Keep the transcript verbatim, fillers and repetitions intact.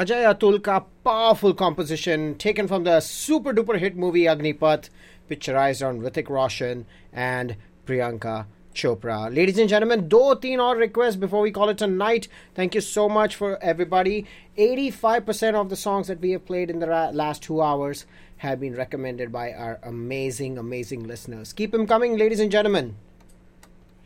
Ajay Atul ka powerful composition taken from the super duper hit movie Agnipath, picturized on Hrithik Roshan and Priyanka Chopra. Ladies and gentlemen, do teen or requests before we call it a night. Thank you so much for everybody. eighty-five percent of the songs that we have played in the ra- last two hours have been recommended by our amazing, amazing listeners. Keep them coming, ladies and gentlemen.